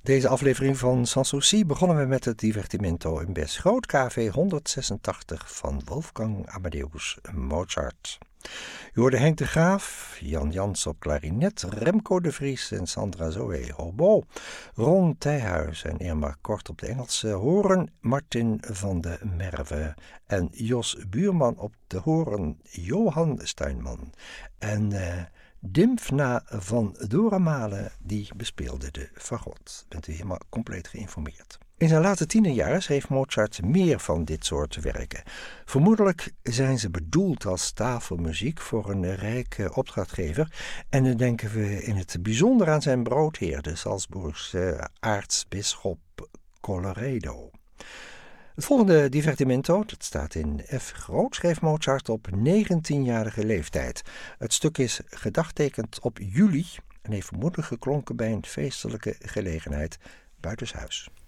Deze aflevering van Sanssouci begonnen we met het Divertimento in Bes Groot KV 186 van Wolfgang Amadeus Mozart. Je hoorde Henk de Graaf, Jan Jans op klarinet, Remco de Vries en Sandra Zoe hobo, Ron Thijhuis en Irma Kort op de Engelse hoorn, Martin van de Merwe en Jos Buurman op de hoorn, Johan Stuinman en Dimfna van Doramalen, die bespeelde de fagot. Bent u helemaal compleet geïnformeerd. In zijn late tienerjaren schreef Mozart meer van dit soort werken. Vermoedelijk zijn ze bedoeld als tafelmuziek voor een rijke opdrachtgever en dan denken we in het bijzonder aan zijn broodheer, de Salzburgse aartsbisschop Colloredo. Het volgende divertimento, dat staat in F groot, schreef Mozart op 19-jarige leeftijd. Het stuk is gedagtekend op juli en heeft vermoedelijk geklonken bij een feestelijke gelegenheid buitenshuis.